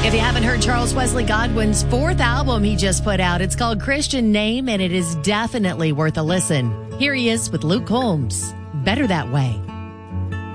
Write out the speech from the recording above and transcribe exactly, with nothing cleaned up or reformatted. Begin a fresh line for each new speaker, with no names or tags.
If you haven't heard Charles Wesley Godwin's fourth album he just put out, it's called Christian Name, and it is definitely worth a listen. Here he is with Luke Combs. Better That Way.